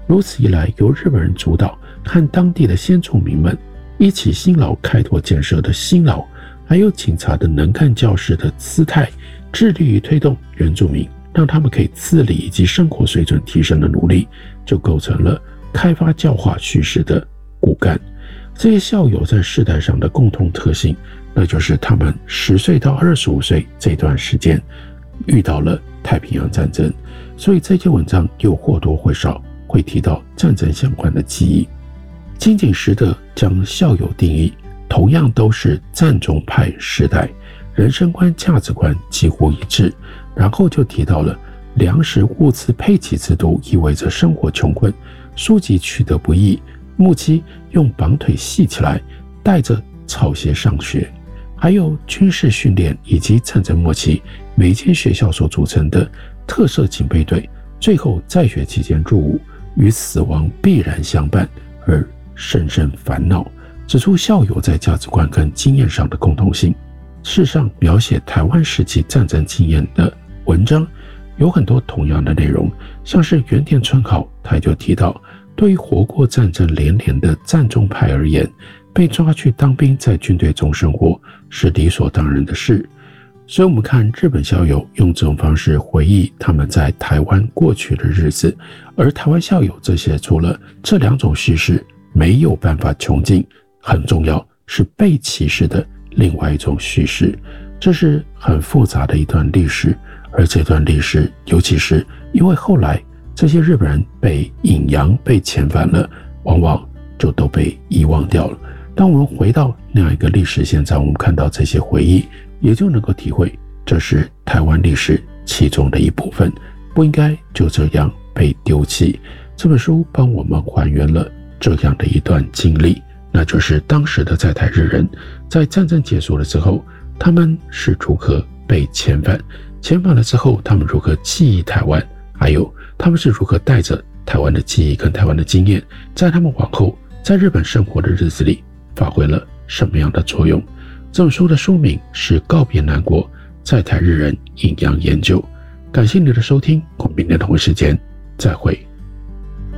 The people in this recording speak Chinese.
如此一来，由日本人主导，和当地的先住民们一起辛劳开拓建设的辛劳，还有警察的能干教师的姿态，致力于推动原住民让他们可以自理以及生活水准提升的努力，就构成了开发教化叙事的骨干。这些校友在世代上的共同特性，那就是他们10岁到25岁这段时间遇到了太平洋战争，所以这些文章又或多或少会提到战争相关的记忆。金井实德将校友定义，同样都是战中派时代，人生观价值观几乎一致，然后就提到了粮食物资配给制度意味着生活穷困，书籍取得不易，木屐用绑腿系起来，带着草鞋上学，还有军事训练以及战争末期每间学校所组成的特色警备队，最后在学期间入伍，与死亡必然相伴而深深烦恼，指出校友在价值观跟经验上的共同性。事实上，描写台湾时期战争经验的文章有很多同样的内容，像是原田春好他就提到，对于活过战争连连的战中派而言，被抓去当兵在军队中生活是理所当然的事。所以我们看日本校友用这种方式回忆他们在台湾过去的日子，而台湾校友这些除了这2种叙事没有办法穷尽，很重要是被歧视的另外一种叙事。这是很复杂的一段历史，而这段历史尤其是因为后来这些日本人被引洋被遣返了，往往就都被遗忘掉了。当我们回到那样一个历史现在，我们看到这些回忆，也就能够体会这是台湾历史其中的一部分，不应该就这样被丢弃。这本书帮我们还原了这样的一段经历，那就是当时的在台日人在战争结束了之后，他们是如何被遣返，遣返了之后他们如何记忆台湾，还有他们是如何带着台湾的记忆跟台湾的经验，在他们往后在日本生活的日子里发挥了什么样的作用。这本书的书名是《告别南国：在台日人引洋研究》。感谢你的收听，我们明天同一时间再会。